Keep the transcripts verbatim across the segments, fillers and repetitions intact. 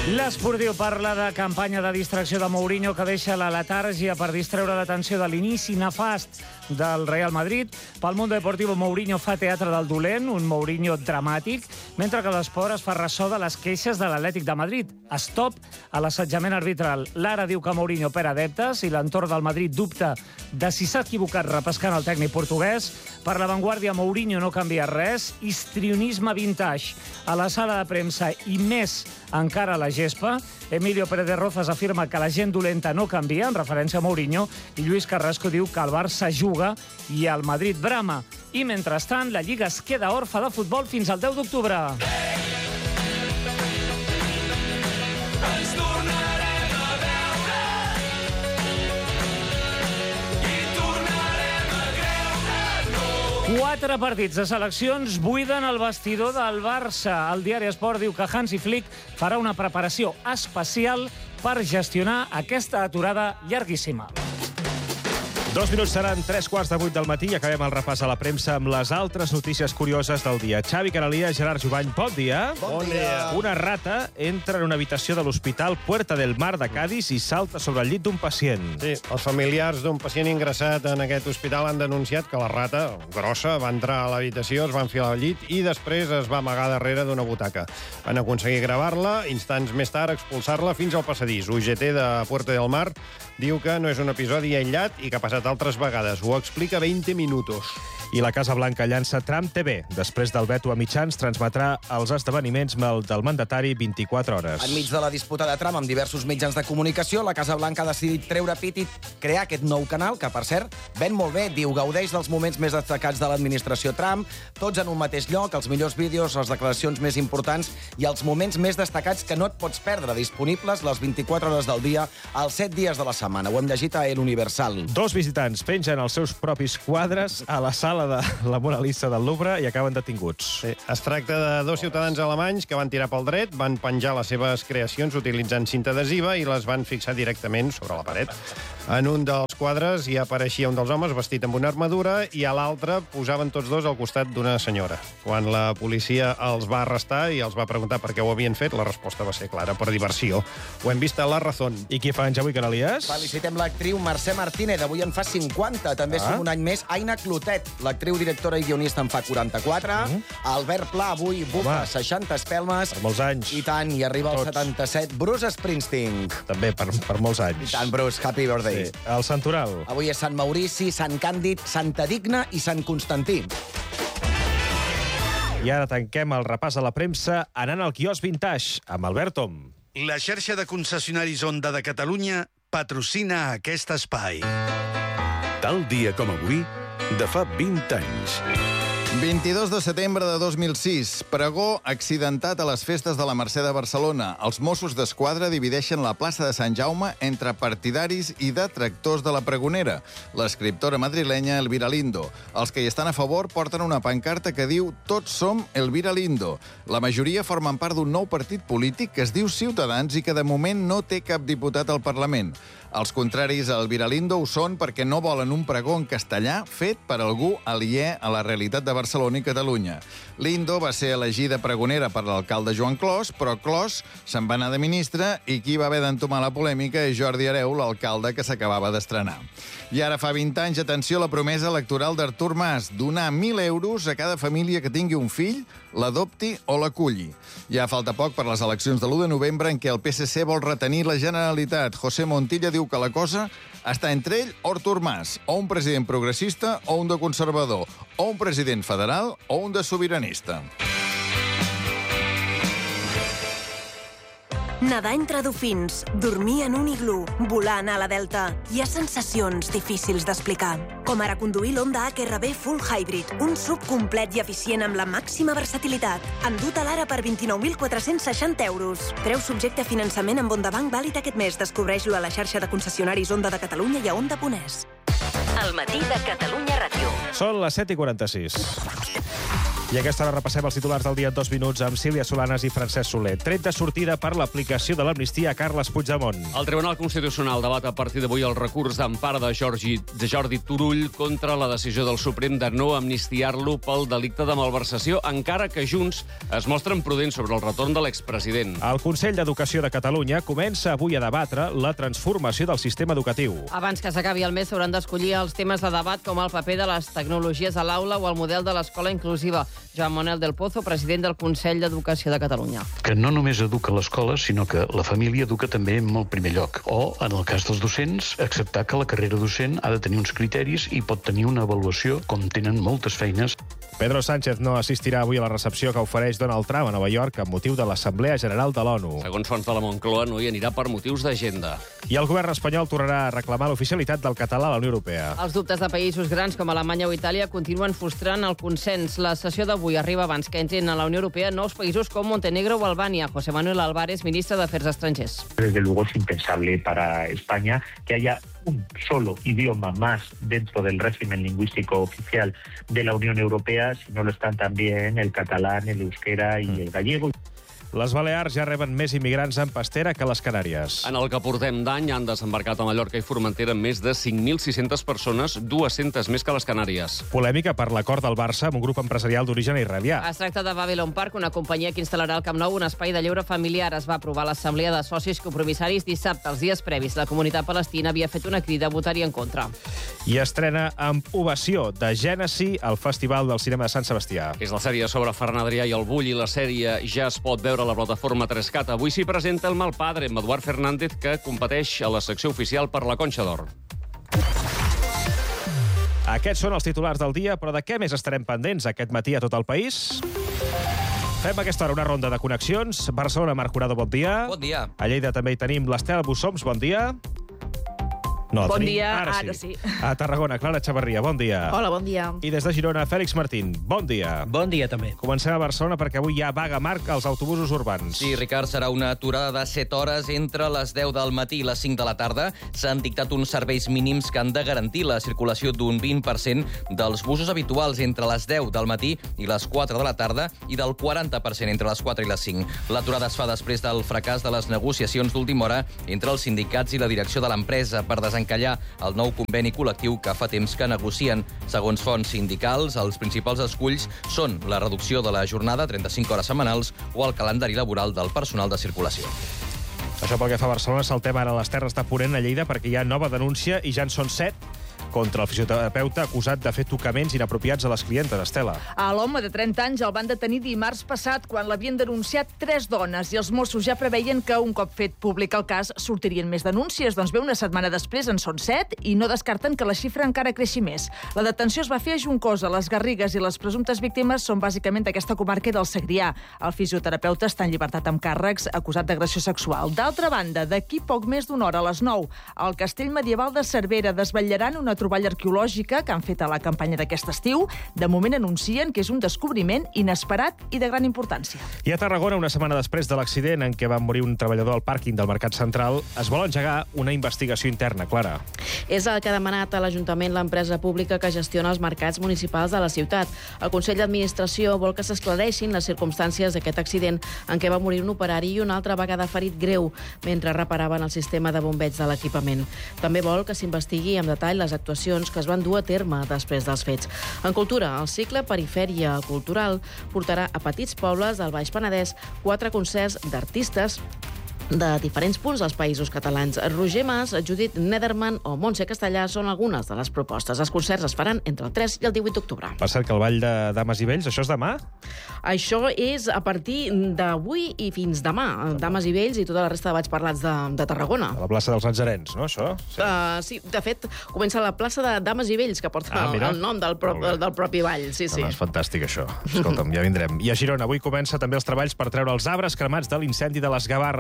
L'Esportiu parla de campanya de distracció de Mourinho que deixa la letàrgia per distreure l'atenció de l'inici nefast del Real Madrid. Pel Mundo Deportivo, Mourinho fa teatre del dolent, un Mourinho dramàtic, mentre que l'Esport es fa ressò de les queixes de l'Atlètic de Madrid. Stop a l'assetjament arbitral. L'Ara diu que Mourinho perd adeptes i l'entorn del Madrid dubta de si s'ha equivocat repescant el tècnic portuguès. Per La Vanguardia, Mourinho no canvia res. Histrionisme vintage a la sala de premsa i més encara a la gespa. Emilio Pérez de Rozas afirma que la gent dolenta no canvia, en referència a Mourinho, i Lluís Carrasco diu que el Barça juga i el Madrid brama. I, mentrestant, la Lliga es queda orfa de futbol fins al deu d'octubre. Quatre partits de seleccions buiden el vestidor del Barça. El diari Esport diu que Hansi Flick farà una preparació especial per gestionar aquesta aturada llarguíssima. Dos minuts seran tres quarts de vuit del matí i acabem el repàs a la premsa amb les altres notícies curioses del dia. Xavi Caralia, Gerard Jubany, bon dia. Bon dia. Una rata entra en una habitació de l'Hospital Puerta del Mar de Cádiz i salta sobre el llit d'un pacient. Sí, els familiars d'un pacient ingressat en aquest hospital han denunciat que la rata, grossa, va entrar a l'habitació, es va enfilar al llit i després es va amagar darrere d'una butaca. Van aconseguir gravar-la, instants més tard expulsar-la fins al passadís. U G T de Puerta del Mar diu que no és un episodi aïllat i que ha passat altres vegades. Ho explica veinte minutos. I la Casa Blanca llança Trump T V. Després del veto a mitjans, transmetrà els esdeveniments del mandatari vint-i-quatre hores. Enmig de la disputa de Trump amb diversos mitjans de comunicació, la Casa Blanca ha decidit treure pit i crear aquest nou canal, que, per cert, ven molt bé. Diu, gaudeix dels moments més destacats de l'administració Trump, tots en un mateix lloc, els millors vídeos, les declaracions més importants i els moments més destacats que no et pots perdre, disponibles les vint-i-quatre hores del dia, els set dies de la setmana. Ho hem llegit a El Universal. Dos visitants pengen els seus propis quadres a la sala de la Mona Lisa del Louvre i acaben detinguts. Sí, es tracta de dos ciutadans alemanys que van tirar pel dret, van penjar les seves creacions utilitzant cinta adhesiva i les van fixar directament sobre la paret. En un dels quadres hi apareixia un dels homes vestit amb una armadura i a l'altre posaven tots dos al costat d'una senyora. Quan la policia els va arrestar i els va preguntar per què ho havien fet, la resposta va ser clara, per diversió. Ho hem vist a La Razón. I qui fa en Xavi Canalies? Felicitem l'actriu Mercè Martínez, avui en fa cinquanta. També ah. som un any més. Aina Clotet, l'actriu, directora i guionista, en fa quaranta-quatre. Mm. Albert Pla, avui bufa seixanta espelmes. Per molts anys. I tant, i arriba Tots. al setanta-set. Bruce Springsteen. També, per, per molts anys. I tant, Bruce, happy birthday. Sí. El Santoral. Avui és Sant Maurici, Sant Càndid, Santa Digna i Sant Constantí. I ara tanquem el repàs a la premsa anant al quiosc Vintage amb Albert Tom. La xarxa de concessionaris Honda de Catalunya patrocina aquest espai. Tal dia com avui, de fa vint anys. vint-i-dos de setembre de dos mil sis. Pregó accidentat a les festes de la Mercè de Barcelona. Els Mossos d'Esquadra divideixen la plaça de Sant Jaume entre partidaris i detractors de la pregonera. L'escriptora madrilenya Elvira Lindo. Els que hi estan a favor porten una pancarta que diu «Tots som Elvira Lindo». La majoria formen part d'un nou partit polític que es diu Ciutadans i que de moment no té cap diputat al Parlament. Els contraris a Elvira Lindo ho són perquè no volen un pregó en castellà fet per algú aliè a la realitat de Barcelona i Catalunya. Lindo va ser elegida pregonera per l'alcalde Joan Clos, però Clos se'n va anar de ministre i qui va haver d'entomar la polèmica és Jordi Hereu, l'alcalde que s'acabava d'estrenar. I ara fa vint anys, atenció a la promesa electoral d'Artur Mas, donar mil euros a cada família que tingui un fill, l'adopti o l'aculli. Ja falta poc per les eleccions de l'u de novembre en què el P S C vol retenir la Generalitat. José Montilla diu que la cosa està entre ell o Artur Mas, o un president progressista o un de conservador, o un president federal o un de sobiranista. Nedar entre dofins, dormir en un iglú, volar a la Delta. Hi ha sensacions difícils d'explicar. Com ara conduir l'Honda H R V Full Hybrid, un sub complet i eficient amb la màxima versatilitat. Endut a l'ara per vint-i-nou mil quatre-cents seixanta euros. Preu subjecte a finançament amb Honda Bank vàlid aquest mes. Descobreix-lo a la xarxa de concessionaris Honda de Catalunya i a Honda punt es. El matí de Catalunya Ràdio. Són les set i quaranta-sis. I a aquesta hora repassem els titulars del dia en dos minuts amb Sílvia Solanes i Francesc Soler. Tret de sortida per l'aplicació de l'amnistia a Carles Puigdemont. El Tribunal Constitucional debat a partir d'avui el recurs d'empara de Jordi, de Jordi Turull contra la decisió del Suprem de no amnistiar-lo pel delicte de malversació, encara que Junts es mostren prudents sobre el retorn de l'expresident. El Consell d'Educació de Catalunya comença avui a debatre la transformació del sistema educatiu. Abans que s'acabi el mes s'hauran d'escollir els temes de debat com el paper de les tecnologies a l'aula o el model de l'escola inclusiva. Joan Manuel del Pozo, president del Consell d'Educació de Catalunya. Que no només educa l'escola, sinó que la família educa també en el primer lloc. O, en el cas dels docents, acceptar que la carrera docent ha de tenir uns criteris i pot tenir una avaluació, com tenen moltes feines. Pedro Sánchez no assistirà avui a la recepció que ofereix Donald Trump a Nova York amb motiu de l'Assemblea General de l'ONU. Segons fonts de la Moncloa, no hi anirà per motius d'agenda. I el govern espanyol tornarà a reclamar l'oficialitat del català a la Unió Europea. Els dubtes de països grans com Alemanya o Itàlia continuen frustrant el consens. La sessió d'avui arriba abans que entrin a la Unió Europea nous països com Montenegro o Albània. José Manuel Álvarez, ministre d'Afers Estrangers. Desde luego es impensable para España que haya un solo idioma más dentro del régimen lingüístico oficial de la Unión Europea, si no lo están también el catalán, el euskera y el gallego. Les Balears ja reben més immigrants en pastera que les Canàries. En el que portem d'any han desembarcat a Mallorca i Formentera més de cinc mil sis-centes persones, dues-centes més que les Canàries. Polèmica per l'acord del Barça amb un grup empresarial d'origen israelià. Es tracta de Babylon Park, una companyia que instal·larà al Camp Nou un espai de lleure familiar. Es va aprovar l'assemblea de socis compromissaris dissabte. Els dies previs, la comunitat palestina havia fet una crida a votar-hi en contra. I estrena amb ovació de Gènesi al Festival del Cinema de Sant Sebastià. És la sèrie sobre Ferran Adrià i el Bull i la sèrie ja es pot veure a la plataforma tres cat. Avui s'hi presenta El mal padre, amb Eduard Fernández, que competeix a la secció oficial per la Conxa d'Or. Aquests són els titulars del dia, però de què més estarem pendents aquest matí a tot el país? Fem a aquesta hora una ronda de connexions. Barcelona, Marc Curado, bon dia. Bon dia. A Lleida també hi tenim l'Estela Bussoms, bon dia. No, bon tenim... dia, ara, ara sí. sí. A Tarragona, Clara Xavarria, bon dia. Hola, bon dia. I des de Girona, Fèlix Martín, bon dia. Bon dia, també. Comencem a Barcelona perquè avui hi ha vaga marc als autobusos urbans. Sí, Ricard, serà una aturada de set hores entre les deu del matí i les cinc de la tarda. S'han dictat uns serveis mínims que han de garantir la circulació d'un vint per cent dels busos habituals entre les deu del matí i les quatre de la tarda i del quaranta per cent entre les quatre i les cinc. L'aturada es fa després del fracàs de les negociacions d'última hora entre els sindicats i la direcció de l'empresa per desencallar el nou conveni col·lectiu que fa temps que negocien. Segons fonts sindicals, els principals esculls són la reducció de la jornada, trenta-cinc hores setmanals, o el calendari laboral del personal de circulació. Això pel que fa a Barcelona, saltem ara a les Terres de Ponent, a Lleida, perquè hi ha nova denúncia i ja en són set contra el fisioterapeuta acusat de fer tocaments inapropiats a les clientes, Estela. A l'home de trenta anys el van detenir dimarts passat quan l'havien denunciat tres dones i els Mossos ja preveien que un cop fet públic el cas sortirien més denúncies. Doncs bé, una setmana després en són set i no descarten que la xifra encara creixi més. La detenció es va fer a Juncosa, les Garrigues i les presumptes víctimes són bàsicament d'aquesta comarca del Segrià. El fisioterapeuta està en llibertat amb càrrecs acusat d'agressió sexual. D'altra banda, d'aquí poc més d'una hora a les nou, al Castell Medieval de Cervera desvetllaran una troballa arqueològica que han fet a la campanya d'aquest estiu. De moment anuncien que és un descobriment inesperat i de gran importància. I a Tarragona, una setmana després de l'accident en què va morir un treballador al pàrquing del Mercat Central, es vol engegar una investigació interna, Clara. És el que ha demanat a l'Ajuntament l'empresa pública que gestiona els mercats municipals de la ciutat. El Consell d'Administració vol que s'esclareixin les circumstàncies d'aquest accident en què va morir un operari i una altra vegada ferit greu mentre reparaven el sistema de bombeig de l'equipament. També vol que s'investigui amb detall les actuacions que es van dur a terme després dels fets. En cultura, el cicle Perifèria Cultural portarà a petits pobles del Baix Penedès quatre concerts d'artistes de diferents punts dels països catalans. Roger Mas, Judit Nederman o Montse Castellà són algunes de les propostes. Els concerts es faran entre el tres i el divuit d'octubre. Per cert, que el Ball de Dames i Vells, això és demà? Això és a partir d'avui i fins demà. Dames i Vells i tota la resta de balls parlats de, de Tarragona. A la plaça dels Natzarens, no, això? Sí. Uh, sí, de fet, comença a la plaça de Dames i Vells, que porta ah, el, el nom del, pro, del propi ball. Sí, sí. No, és fantàstic, això. Escolta'm, ja vindrem. I a Girona, avui comença també els treballs per treure els arbres cremats de l'incendi de les Gavarres al juliol.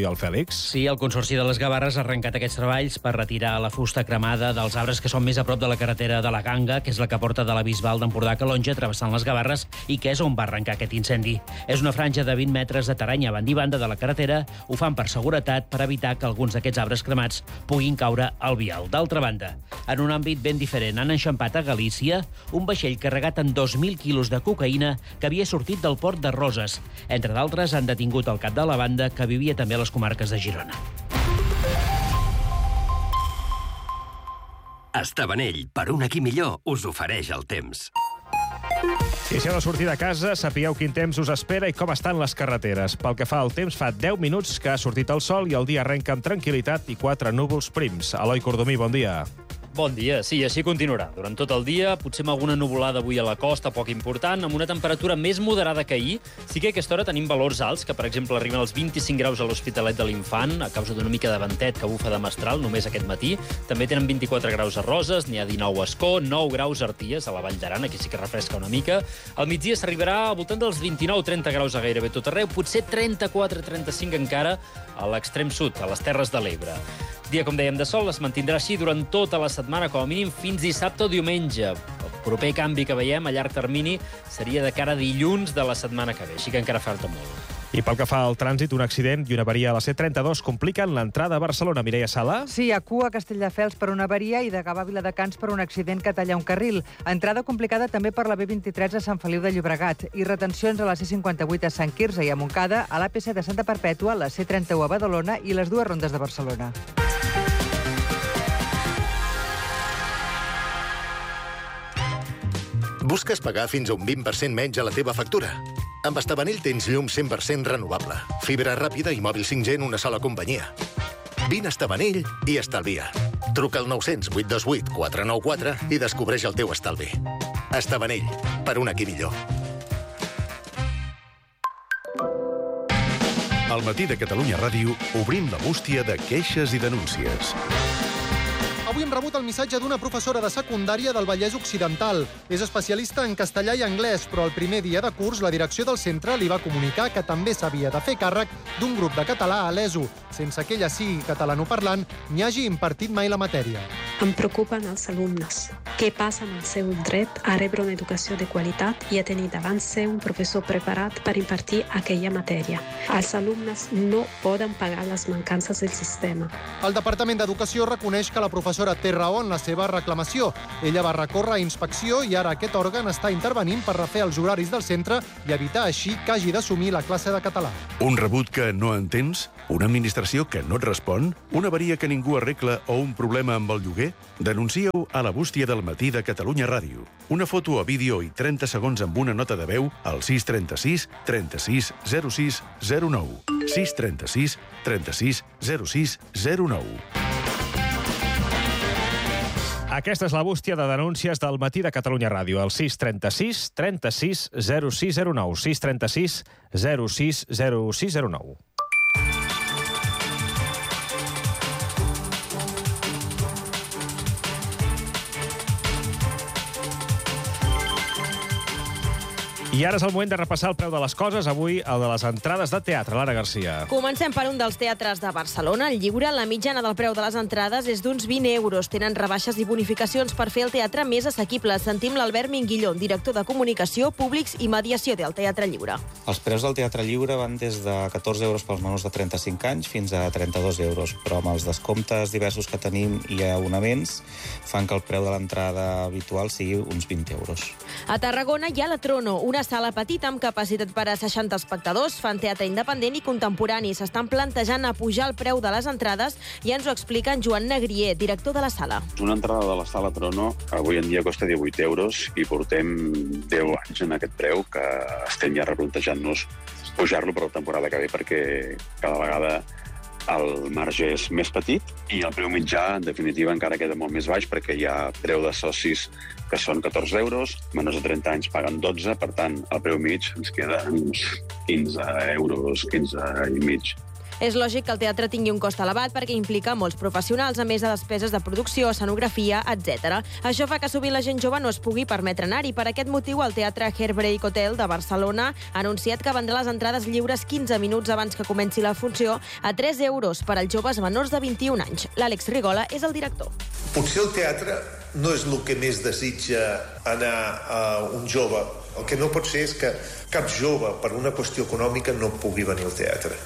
Oriol Fèlix. Sí, el Consorci de les Gavarres ha arrencat aquests treballs per retirar la fusta cremada dels arbres que són més a prop de la carretera de la Ganga, que és la que porta de la Bisbal d'Empordà a Calonge, travessant les Gavarres, i que és on va arrencar aquest incendi. És una franja de vint metres de terany a banda i banda de la carretera. Ho fan per seguretat, per evitar que alguns d'aquests arbres cremats puguin caure al vial. D'altra banda, en un àmbit ben diferent, han enxampat a Galícia un vaixell carregat amb dos mil quilos de cocaïna que havia sortit del port de Roses. Entre d'altres, han detingut el cap de la banda, que vivia també a les comarques de Girona. Estabanell, per un aquí millor, us ofereix el temps. I si heu de sortir de casa, sapigueu quin temps us espera i com estan les carreteres. Pel que fa al temps, fa deu minuts que ha sortit el sol i el dia arrenca amb tranquil·litat i quatre núvols prims. Eloi Cordomí, bon dia. Bon dia. Sí, així continuarà. Durant tot el dia, potser amb alguna nuvolada avui a la costa, poc important, amb una temperatura més moderada que ahir. Sí que a aquesta hora tenim valors alts, que per exemple arriben als vint-i-cinc graus a l'Hospitalet de l'Infant, a causa d'una mica de ventet que bufa de mestral, només aquest matí. També tenen vint-i-quatre graus a Roses, n'hi ha dinou a Escó, nou graus a Arties, a la Vall d'Aran, aquí sí que refresca una mica. Al migdia s'arribarà al voltant dels vint-i-nou trenta graus a gairebé tot arreu, potser trenta-quatre trenta-cinc encara a l'extrem sud, a les Terres de l'Ebre. Dia, com dèiem, de sol es mantindrà així durant tota la setmana, com a mínim fins dissabte o diumenge. El proper canvi que veiem a llarg termini seria de cara a dilluns de la setmana que ve, així que encara falta molt. I pel que fa al trànsit, un accident i una avaria a la C trenta-dos compliquen l'entrada a Barcelona. Mireia Sala? Sí, a cua a Castelldefels per una avaria i de Gavà a Viladecans per un accident que talla un carril. Entrada complicada també per la B vint-i-tres a Sant Feliu de Llobregat i retencions a la C cinquanta-vuit a Sant Quirze i a Montcada, a l'A P C de Santa Perpètua, la C trenta-u a Badalona i les dues rondes de Barcelona. Busques pagar fins a un vint per cent menys a la teva factura? Amb Estabanell tens llum cent per cent renovable, fibra ràpida i mòbil cinc G en una sola companyia. Vine a Estabanell i estalvia. Truca al nou cents vuit dos vuit quatre nou quatre i descobreix el teu estalvi. Estabanell, per un aquí millor. Al matí de Catalunya Ràdio obrim la bústia de queixes i denúncies. Avui hem rebut el missatge d'una professora de secundària del Vallès Occidental. És especialista en castellà i anglès, però el primer dia de curs la direcció del centre li va comunicar que també s'havia de fer càrrec d'un grup de català a l'ESO, sense que ella sigui catalanoparlant ni hagi impartit mai la matèria. Em preocupen els alumnes. Què passa amb el seu dret a rebre una educació de qualitat i a tenir davant seu un professor preparat per impartir aquella matèria? Els alumnes no poden pagar les mancances del sistema. El Departament d'Educació reconeix que la professora té raó en la seva reclamació. Ella va recórrer a inspecció i ara aquest òrgan està intervenint per refer els horaris del centre i evitar així que hagi d'assumir la classe de català. Un rebut que no entens? Una administració que no et respon? Una avaria que ningú arregla o un problema amb el lloguer? Denuncia-ho a la bústia del matí de Catalunya Ràdio. Una foto a vídeo i trenta segons amb una nota de veu al sis trenta-sis trenta-sis zero sis zero nou. sis trenta-sis trenta-sis zero sis zero nou. Aquesta és la bústia de denúncies del matí de Catalunya Ràdio, al sis trenta-sis trenta-sis zero sis zero nou. sis trenta-sis zero sis zero sis zero nou. I ara és el moment de repassar el preu de les coses, avui el de les entrades de teatre. Lara Garcia. Comencem per un dels teatres de Barcelona, el Lliure. La mitjana del preu de les entrades és d'uns vint euros. Tenen rebaixes i bonificacions per fer el teatre més assequible. Sentim l'Albert Minguillón, director de Comunicació, Públics i Mediació del Teatre Lliure. Els preus del Teatre Lliure van des de catorze euros pels menors de trenta-cinc anys fins a trenta-dos euros, però amb els descomptes diversos que tenim i abonaments fan que el preu de l'entrada habitual sigui uns vint euros. A Tarragona hi ha la Trono, una sala petita amb capacitat per a seixanta espectadors, fan teatre independent i contemporani. S'estan plantejant a pujar el preu de les entrades i ens ho explica en Joan Negrier, director de la sala. Una entrada de la sala Trono avui en dia costa divuit euros i portem deu anys en aquest preu que estem ja replantejant-nos pujar-lo per la temporada que ve perquè cada vegada el marge és més petit i el preu mitjà, en definitiva, encara queda molt més baix perquè hi ha preu de socis que són catorze euros, menors de trenta anys paguen dotze, per tant, el preu mig ens queda uns quinze euros, quinze i mig. És lògic que el teatre tingui un cost elevat perquè implica molts professionals, a més de despeses de producció, escenografia, etcètera. Això fa que sovint la gent jove no es pugui permetre anar-hi. Per aquest motiu, el Teatre Herbreak Hotel de Barcelona ha anunciat que vendrà les entrades lliures quinze minuts abans que comenci la funció a tres euros per als joves menors de vint-i-un anys. L'Àlex Rigola és el director. Potser el teatre no és el que més desitja anar a un jove. El que no pot ser és que cap jove, per una qüestió econòmica, no pugui venir al teatre.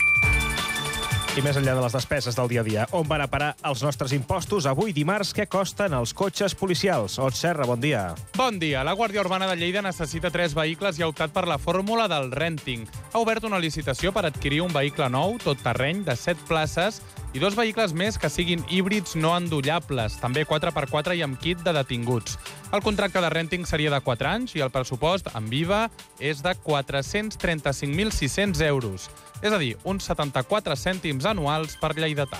I més enllà de les despeses del dia a dia, on van a parar els nostres impostos? Avui, dimarts, què costen els cotxes policials? Ot Serra, bon dia. Bon dia. La Guàrdia Urbana de Lleida necessita tres vehicles i ha optat per la fórmula del renting. Ha obert una licitació per adquirir un vehicle nou, tot terreny, de set places, i dos vehicles més que siguin híbrids no endollables, també quatre per quatre i amb kit de detinguts. El contracte de renting seria de quatre anys i el pressupost en V I V A és de quatre-cents trenta-cinc mil sis-cents euros. És a dir, uns setanta-quatre cèntims anuals per lleidatà.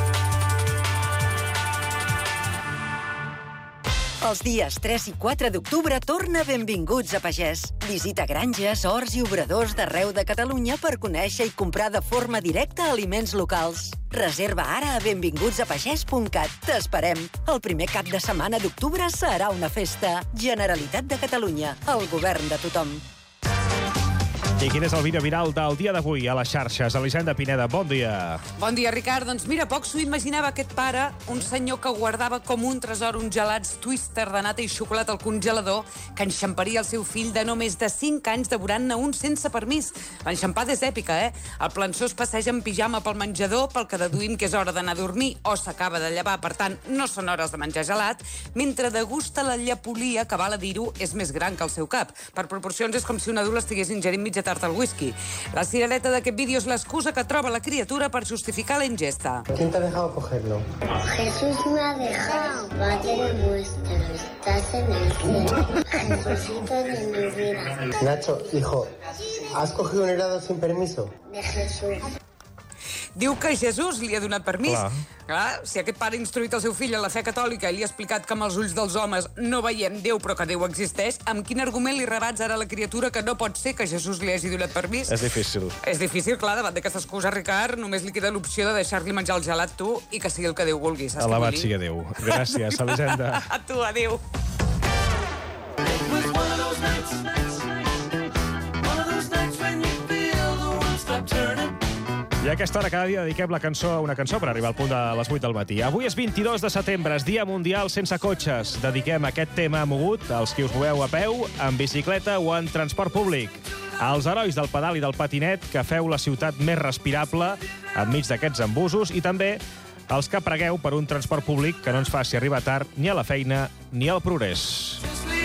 Els dies tres i quatre d'octubre torna Benvinguts a Pagès. Visita granges, horts i obradors d'arreu de Catalunya per conèixer i comprar de forma directa aliments locals. Reserva ara a benvinguts a pagès punt cat. T'esperem. El primer cap de setmana d'octubre serà una festa. Generalitat de Catalunya. El govern de tothom. I quin és el vídeo viral del dia d'avui a les xarxes? Elisenda Pineda, bon dia. Bon dia, Ricard. Doncs mira, poc s'ho imaginava aquest pare, un senyor que guardava com un tresor uns gelats Twister de nata i xocolata al congelador, que enxamparia el seu fill de només de cinc anys devorant-ne un sense permís. L'enxampada és èpica, eh? El plançó es passeja en pijama pel menjador, pel que deduïm que és hora d'anar a dormir o s'acaba de llevar, per tant, no són hores de menjar gelat, mentre degusta la llepolia, que val a dir-ho, és més gran que el seu cap. Per proporcions és com si un adult estigués ingerint mitja tarta al whisky. La cirereta d'aquest vídeo és l'excusa que troba la criatura per justificar la ingesta. ¿Quién te ha dejado cogerlo? Jesús me ha dejado. Padre nuestro, estás en el cielo. Jesucito de mi vida. Nacho, hijo, ¿has cogido un helado sin permiso? De Jesús. Diu que Jesús li ha donat permís. Clar. Clar, si aquest pare ha instruït el seu fill en la fe catòlica i li ha explicat que amb els ulls dels homes no veiem Déu, però que Déu existeix, amb quin argument li rebats ara a la criatura que no pot ser que Jesús li hagi donat permís? És difícil. És difícil, clar, davant d'aquesta excusa, Ricard, només li queda l'opció de deixar-li menjar el gelat tu i que sigui el que Déu vulgui. Saps Alabat sigui Déu. Gràcies, Elisenda. A tu, adéu. I a aquesta hora cada dia dediquem la cançó a una cançó per arribar al punt de les vuit del matí. Avui és vint-i-dos de setembre, és Dia Mundial sense cotxes. Dediquem aquest tema mogut als qui us moveu a peu, en bicicleta o en transport públic. Als herois del pedal i del patinet que feu la ciutat més respirable enmig d'aquests embussos i també als que pregueu per un transport públic que no ens faci arribar tard ni a la feina ni al progrés.